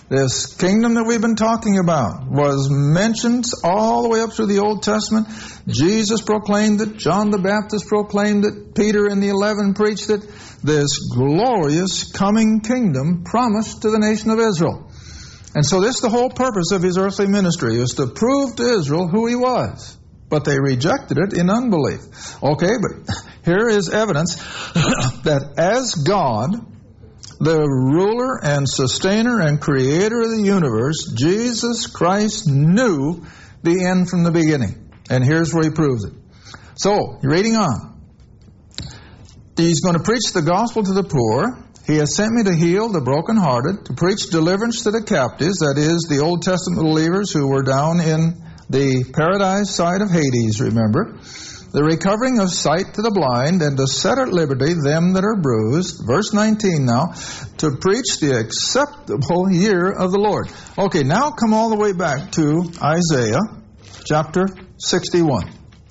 This kingdom that we've been talking about was mentioned all the way up through the Old Testament. Jesus proclaimed it. John the Baptist proclaimed it. Peter in the 11 preached it. This glorious coming kingdom promised to the nation of Israel. And so this is the whole purpose of his earthly ministry, is to prove to Israel who he was. But they rejected it in unbelief. Okay, but here is evidence that as God, the ruler and sustainer and creator of the universe, Jesus Christ knew the end from the beginning. And here's where he proves it. So, reading on. He's going to preach the gospel to the poor. He has sent me to heal the brokenhearted, to preach deliverance to the captives, that is, the Old Testament believers who were down in the paradise side of Hades, remember. The recovering of sight to the blind, and to set at liberty them that are bruised. Verse 19 now, to preach the acceptable year of the Lord. Okay, now come all the way back to Isaiah chapter 61.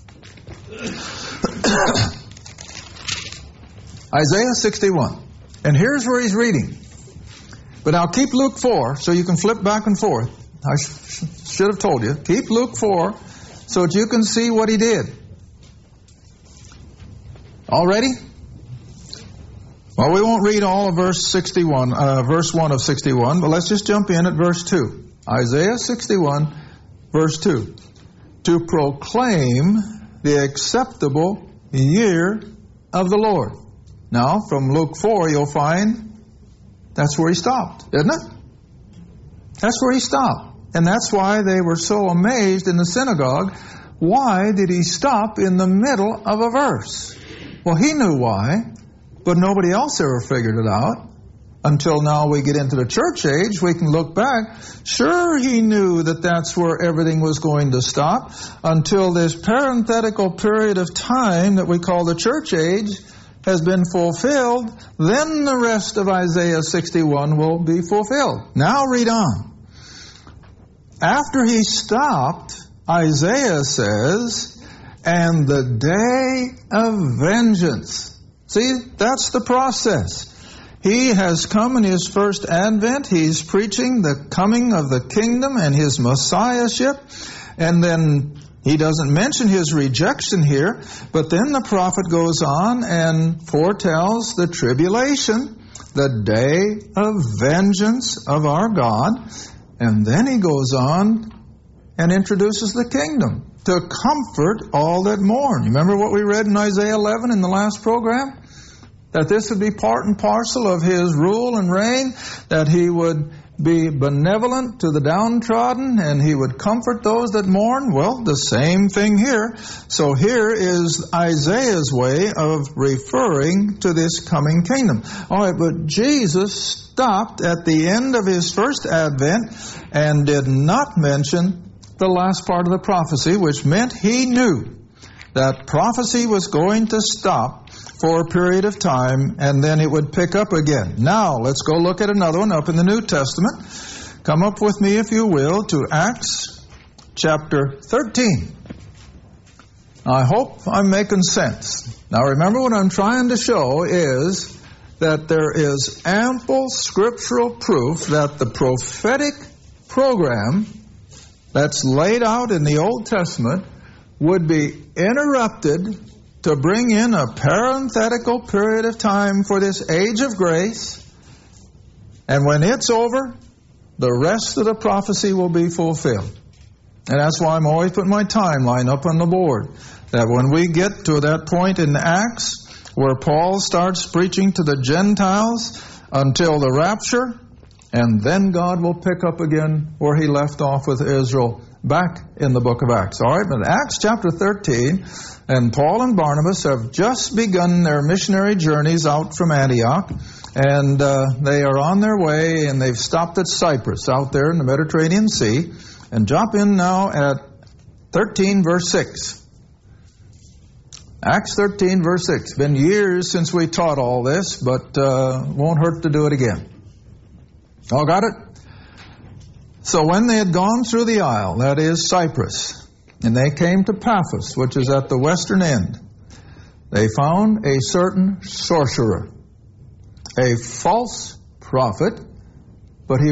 Isaiah 61. And here's where he's reading. But now keep Luke 4 so you can flip back and forth. I should have told you. Keep Luke 4 so that you can see what he did. All ready? Well, we won't read all of verse 1 of 61, but let's just jump in at verse 2. Isaiah 61, verse 2. To proclaim the acceptable year of the Lord. Now, from Luke 4, you'll find that's where he stopped, isn't it? That's where he stopped. And that's why they were so amazed in the synagogue. Why did he stop in the middle of a verse? Well, he knew why, but nobody else ever figured it out. Until now we get into the church age, we can look back. Sure, he knew that that's where everything was going to stop until this parenthetical period of time that we call the church age has been fulfilled. Then the rest of Isaiah 61 will be fulfilled. Now read on. After he stopped, Isaiah says, and the day of vengeance. See, that's the process. He has come in his first advent. He's preaching the coming of the kingdom and his messiahship. And then he doesn't mention his rejection here, but then the prophet goes on and foretells the tribulation, the day of vengeance of our God. And then he goes on and introduces the kingdom to comfort all that mourn. You remember what we read in Isaiah 11 in the last program? That this would be part and parcel of his rule and reign, that he would be benevolent to the downtrodden, and he would comfort those that mourn. Well, the same thing here. So here is Isaiah's way of referring to this coming kingdom. All right, but Jesus stopped at the end of his first advent and did not mention the last part of the prophecy, which meant he knew that prophecy was going to stop for a period of time, and then it would pick up again. Now, let's go look at another one up in the New Testament. Come up with me, if you will, to Acts chapter 13. I hope I'm making sense. Now, remember, what I'm trying to show is that there is ample scriptural proof that the prophetic program that's laid out in the Old Testament would be interrupted to bring in a parenthetical period of time for this age of grace. And when it's over, the rest of the prophecy will be fulfilled. And that's why I'm always putting my timeline up on the board. That when we get to that point in Acts where Paul starts preaching to the Gentiles until the rapture, and then God will pick up again where he left off with Israel back in the book of Acts. All right, but Acts chapter 13, and Paul and Barnabas have just begun their missionary journeys out from Antioch, and they are on their way, and they've stopped at Cyprus out there in the Mediterranean Sea. And jump in now at 13 verse 6. Acts 13 verse 6. Been years since we taught all this, but won't hurt to do it again. All got it? So when they had gone through the isle, that is Cyprus, and they came to Paphos, which is at the western end, they found a certain sorcerer, a false prophet, but he was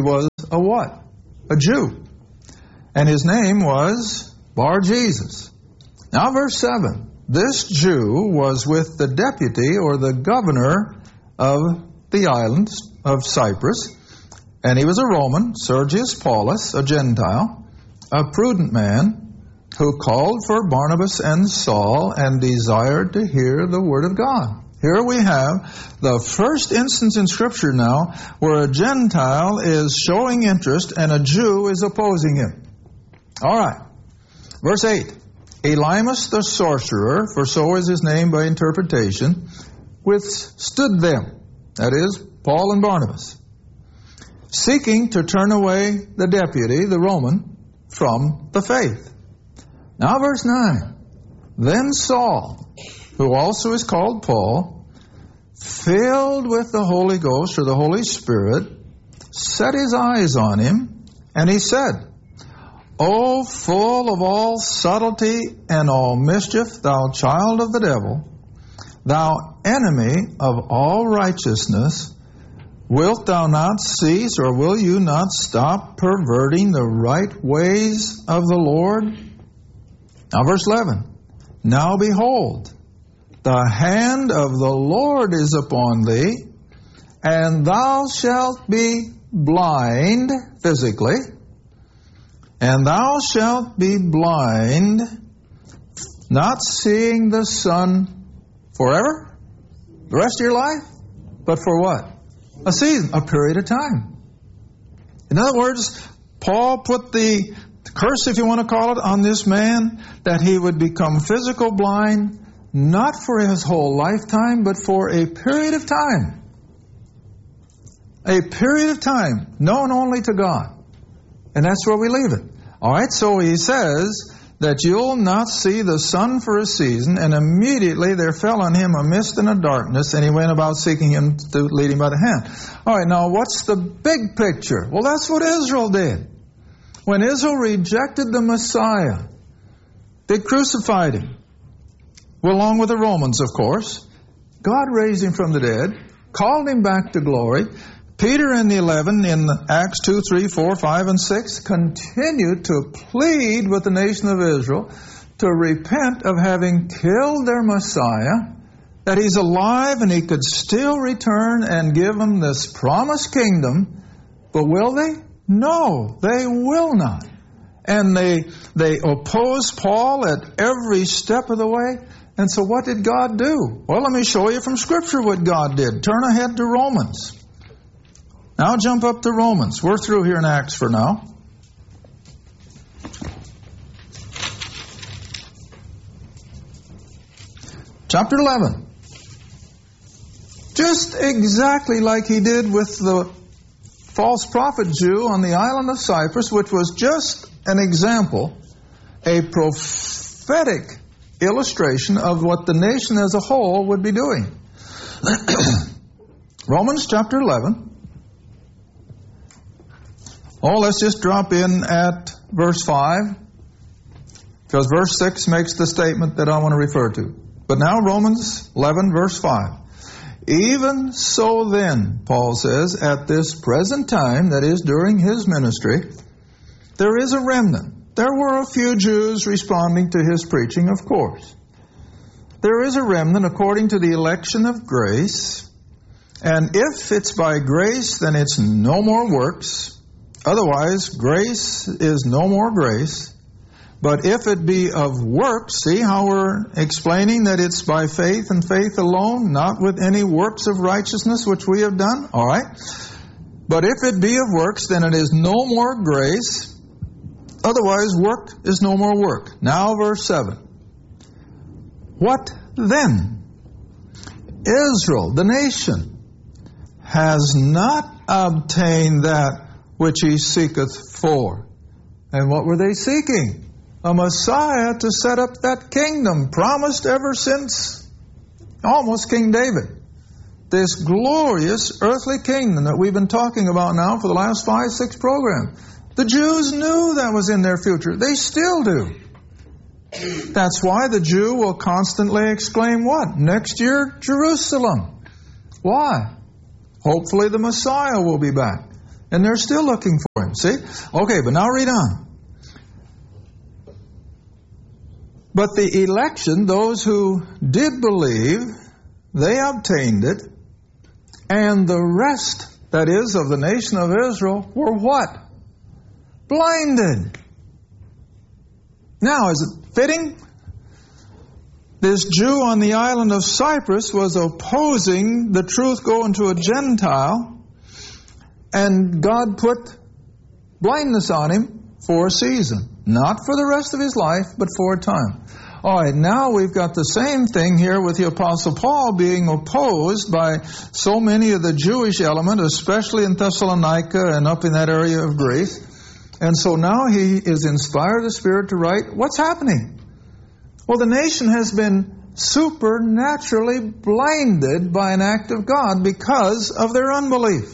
a what? A Jew. And his name was Bar-Jesus. Now verse 7. This Jew was with the deputy or the governor of the island of Cyprus, and he was a Roman, Sergius Paulus, a Gentile, a prudent man, who called for Barnabas and Saul and desired to hear the word of God. Here we have the first instance in Scripture now where a Gentile is showing interest and a Jew is opposing him. All right. Verse 8. Elymas the sorcerer, for so is his name by interpretation, withstood them, that is, Paul and Barnabas, seeking to turn away the deputy, the Roman, from the faith. Now verse 9. Then Saul, who also is called Paul, filled with the Holy Ghost or the Holy Spirit, set his eyes on him, and he said, O full of all subtlety and all mischief, thou child of the devil, thou enemy of all righteousness, wilt thou not cease, or will you not stop perverting the right ways of the Lord? Now verse 11. Now behold, the hand of the Lord is upon thee, and thou shalt be blind physically, and thou shalt be blind, not seeing the sun forever, the rest of your life, but for what? A season, a period of time. In other words, Paul put the curse, if you want to call it, on this man, that he would become physical blind, not for his whole lifetime, but for a period of time. A period of time, known only to God. And that's where we leave it. All right, so he says that you'll not see the sun for a season, and immediately there fell on him a mist and a darkness, and he went about seeking him to lead him by the hand. All right, now what's the big picture? Well, that's what Israel did. When Israel rejected the Messiah, they crucified him, along with the Romans, of course. God raised him from the dead, called him back to glory. Peter and the 11 in Acts 2, 3, 4, 5, and 6 continued to plead with the nation of Israel to repent of having killed their Messiah, that he's alive and he could still return and give them this promised kingdom. But will they? No, they will not. And they oppose Paul at every step of the way. And so what did God do? Well, let me show you from Scripture what God did. Turn ahead to Romans. Now jump up to Romans. We're through here in Acts for now. Chapter 11. Just exactly like he did with the false prophet Jew on the island of Cyprus, which was just an example, a prophetic illustration of what the nation as a whole would be doing. Romans chapter 11. Oh, let's just drop in at verse 5, because verse 6 makes the statement that I want to refer to. But now Romans 11, verse 5. Even so then, Paul says, at this present time, that is during his ministry, there is a remnant. There were a few Jews responding to his preaching, of course. There is a remnant according to the election of grace, and if it's by grace, then it's no more works. Otherwise, grace is no more grace. But if it be of works, see how we're explaining that it's by faith and faith alone, not with any works of righteousness which we have done? All right. But if it be of works, then it is no more grace. Otherwise, work is no more work. Now, verse 7. What then? Israel, the nation, has not obtained that which he seeketh for. And what were they seeking? A Messiah to set up that kingdom promised ever since almost King David. This glorious earthly kingdom that we've been talking about now for the last 5, 6 programs. The Jews knew that was in their future. They still do. That's why the Jew will constantly exclaim what? Next year, Jerusalem. Why? Hopefully the Messiah will be back. And they're still looking for Him. See? Okay, but now read on. But the election, those who did believe, they obtained it. And the rest, that is, of the nation of Israel, were what? Blinded. Now, is it fitting? This Jew on the island of Cyprus was opposing the truth going to a Gentile, and God put blindness on him for a season. Not for the rest of his life, but for a time. All right, now we've got the same thing here with the Apostle Paul being opposed by so many of the Jewish element, especially in Thessalonica and up in that area of Greece. And so now he is inspired of the Spirit to write, what's happening? Well, the nation has been supernaturally blinded by an act of God because of their unbelief.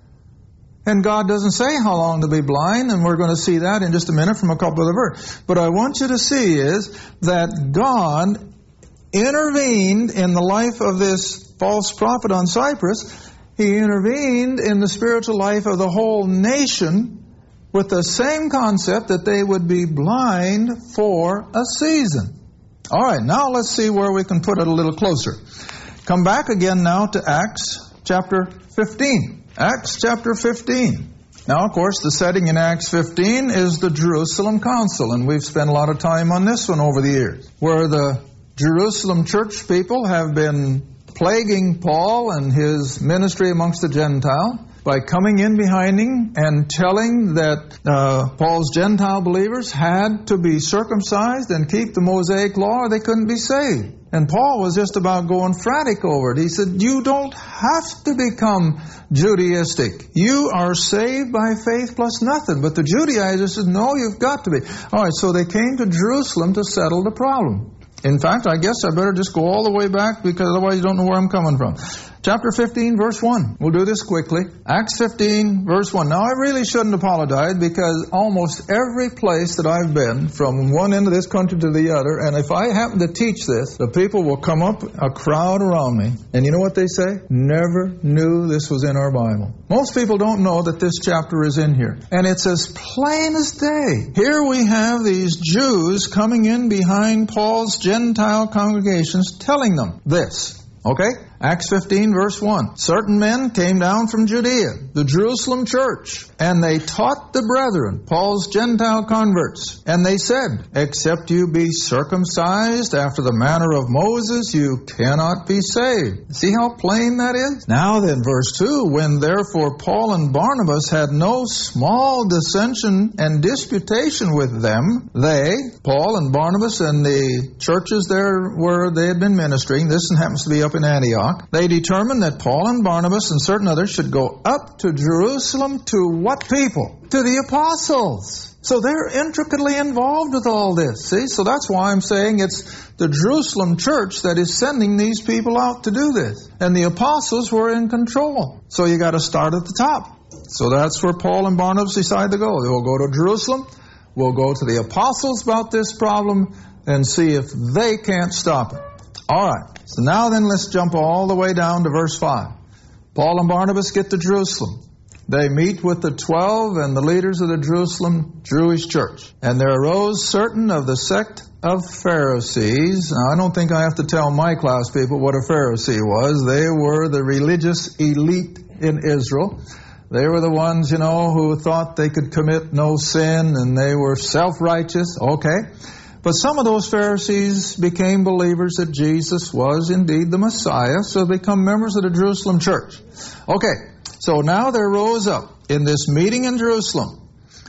And God doesn't say how long to be blind, and we're going to see that in just a minute from a couple of the verses. But I want you to see is that God intervened in the life of this false prophet on Cyprus. He intervened in the spiritual life of the whole nation with the same concept that they would be blind for a season. All right, now let's see where we can put it a little closer. Come back again now to Acts chapter 15. Acts chapter 15. Now, of course, the setting in Acts 15 is the Jerusalem Council, and we've spent a lot of time on this one over the years, where the Jerusalem church people have been plaguing Paul and his ministry amongst the Gentiles by coming in behind him and telling that Paul's Gentile believers had to be circumcised and keep the Mosaic law or they couldn't be saved. And Paul was just about going frantic over it. He said, you don't have to become Judaistic. You are saved by faith plus nothing. But the Judaizers said, no, you've got to be. All right, so they came to Jerusalem to settle the problem. In fact, I guess I better just go all the way back because otherwise you don't know where I'm coming from. Chapter 15, verse 1. We'll do this quickly. Acts 15, verse 1. Now, I really shouldn't apologize because almost every place that I've been, from one end of this country to the other, and if I happen to teach this, the people will come up, a crowd around me, and you know what they say? Never knew this was in our Bible. Most people don't know that this chapter is in here. And it's as plain as day. Here we have these Jews coming in behind Paul's Gentile congregations telling them this. Okay? Acts 15, verse 1. Certain men came down from Judea, the Jerusalem church, and they taught the brethren, Paul's Gentile converts. And they said, except you be circumcised after the manner of Moses, you cannot be saved. See how plain that is? Now then, verse 2, when therefore Paul and Barnabas had no small dissension and disputation with them, they, Paul and Barnabas and the churches there where they had been ministering, this happens to be up in Antioch, they determined that Paul and Barnabas and certain others should go up to Jerusalem to what people? To the apostles. So they're intricately involved with all this. See? So that's why I'm saying it's the Jerusalem church that is sending these people out to do this. And the apostles were in control. So you got to start at the top. So that's where Paul and Barnabas decide to go. They will go to Jerusalem. We'll go to the apostles about this problem and see if they can't stop it. All right. So now then let's jump all the way down to verse 5. Paul and Barnabas get to Jerusalem. They meet with the 12 and the leaders of the Jerusalem Jewish church. And there arose certain of the sect of Pharisees. Now, I don't think I have to tell my class people what a Pharisee was. They were the religious elite in Israel. They were the ones, who thought they could commit no sin and they were self-righteous. Okay. But some of those Pharisees became believers that Jesus was indeed the Messiah, so they become members of the Jerusalem church. Okay, so now there rose up in this meeting in Jerusalem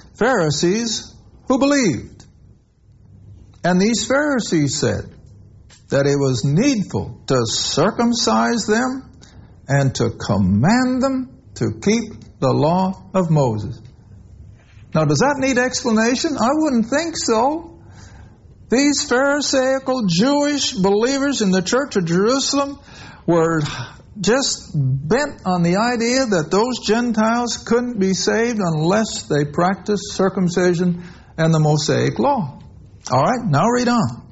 Pharisees who believed. And these Pharisees said that it was needful to circumcise them and to command them to keep the law of Moses. Now, does that need explanation? I wouldn't think so. These Pharisaical Jewish believers in the church of Jerusalem were just bent on the idea that those Gentiles couldn't be saved unless they practiced circumcision and the Mosaic law. All right, now read on.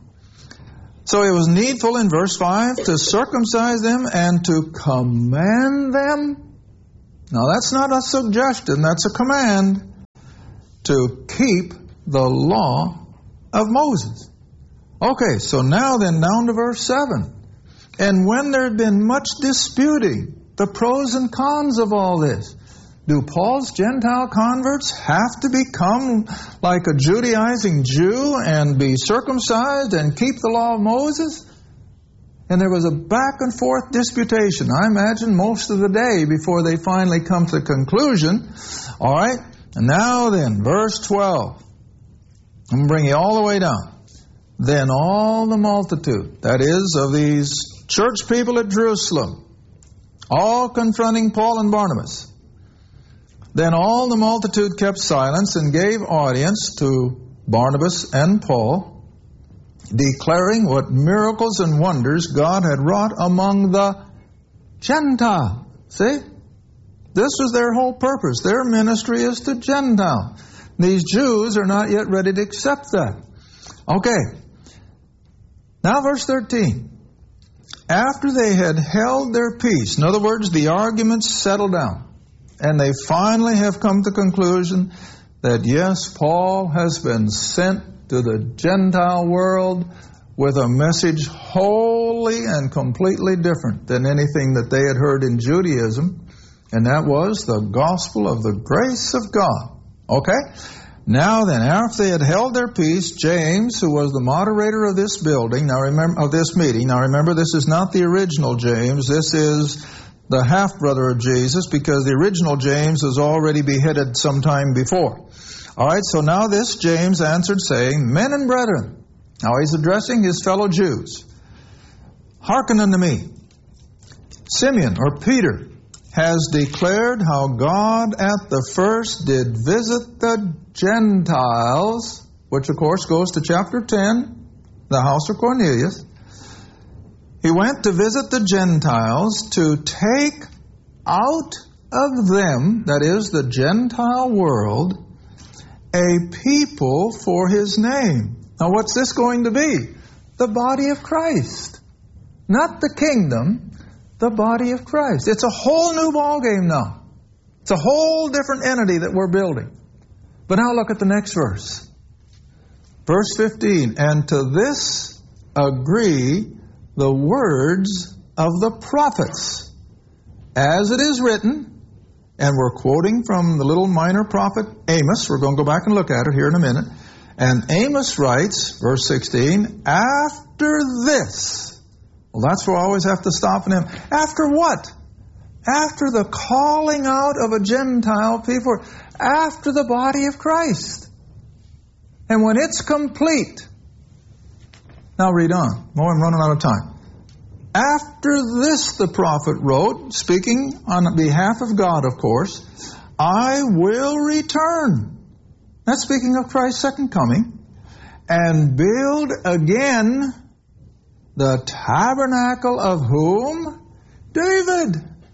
So it was needful in verse 5 to circumcise them and to command them Now that's not a suggestion, that's a command to keep the law of Moses. Okay, so now then down to verse 7. And when there had been much disputing, the pros and cons of all this, do Paul's Gentile converts have to become like a Judaizing Jew and be circumcised and keep the law of Moses? And there was a back and forth disputation, I imagine most of the day before they finally come to the conclusion. All right, and now then, verse 12. I'm going to bring you all the way down. Then all the multitude, that is, of these church people at Jerusalem, all confronting Paul and Barnabas. Then all the multitude kept silence and gave audience to Barnabas and Paul, declaring what miracles and wonders God had wrought among the Gentiles. See? This was their whole purpose. Their ministry is to Gentiles. These Jews are not yet ready to accept that. Okay. Now verse 13. After they had held their peace, in other words, the arguments settled down, and they finally have come to the conclusion that yes, Paul has been sent to the Gentile world with a message wholly and completely different than anything that they had heard in Judaism, and that was the gospel of the grace of God. Okay? Now then, after they had held their peace, James, who was the moderator of this building, of this meeting, now remember this is not the original James, this is the half-brother of Jesus, because the original James was already beheaded sometime before. All right, so now this James answered, saying, Men and brethren, now he's addressing his fellow Jews, hearken unto me. Simeon, or Peter, has declared how God at the first did visit the Gentiles, which of course goes to chapter 10, the house of Cornelius. He went to visit the Gentiles to take out of them, that is the Gentile world, a people for His name. Now what's this going to be? The body of Christ. Not the kingdom, the body of Christ. It's a whole new ballgame now. It's a whole different entity that we're building. But now look at the next verse. Verse 15, and to this agree the words of the prophets, as it is written, and we're quoting from the little minor prophet Amos. We're going to go back and look at it here in a minute. And Amos writes, verse 16, after this. Well, that's where I always have to stop in him. After what? After the calling out of a Gentile people, after the body of Christ. And when it's complete, now read on. Oh, I'm running out of time. After this, the prophet wrote, speaking on behalf of God, of course, I will return. That's speaking of Christ's second coming. And build again the tabernacle of whom? David.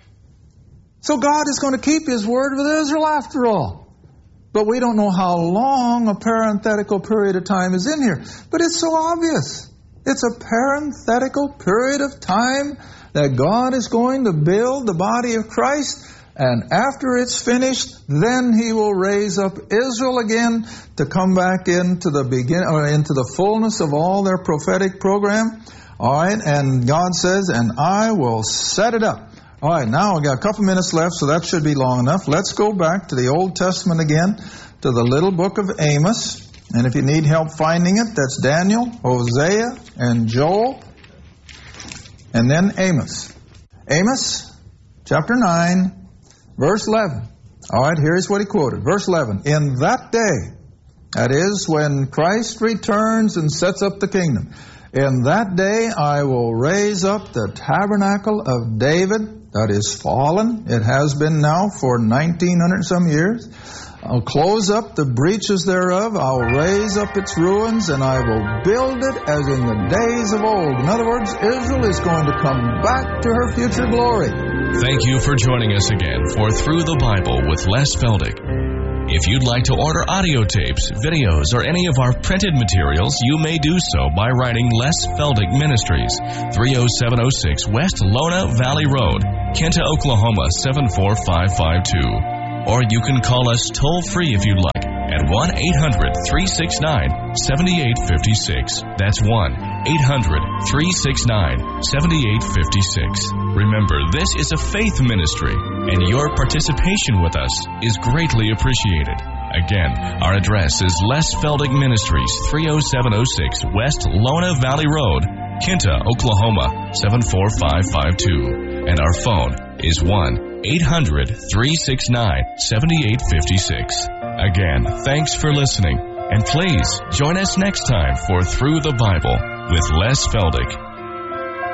So God is going to keep His word with Israel after all. But we don't know how long a parenthetical period of time is in here. But it's so obvious. It's a parenthetical period of time that God is going to build the body of Christ. And after it's finished, then He will raise up Israel again to come back into the fullness of all their prophetic program. All right, and God says, and I will set it up. All right, now we've got a couple minutes left, so that should be long enough. Let's go back to the Old Testament again, to the little book of Amos. And if you need help finding it, that's Daniel, Hosea, and Joel, and then Amos. Amos, chapter 9, verse 11. All right, here's what he quoted. Verse 11. In that day, that is when Christ returns and sets up the kingdom, in that day I will raise up the tabernacle of David that is fallen. It has been now for 1900 some years. I'll close up the breaches thereof. I'll raise up its ruins, and I will build it as in the days of old. In other words, Israel is going to come back to her future glory. Thank you for joining us again for Through the Bible with Les Feldick. If you'd like to order audio tapes, videos, or any of our printed materials, you may do so by writing Les Feldick Ministries, 30706 West Lona Valley Road, Kinta, Oklahoma 74552. Or you can call us toll-free if you'd like at 1-800-369-7856. That's 1-800-369-7856. Remember, this is a faith ministry, and your participation with us is greatly appreciated. Again, our address is Les Feldick Ministries, 30706 West Lona Valley Road, Kinta, Oklahoma 74552. And our phone is 1-800-369-7856. Again, thanks for listening, and please join us next time for Through the Bible with Les Feldick.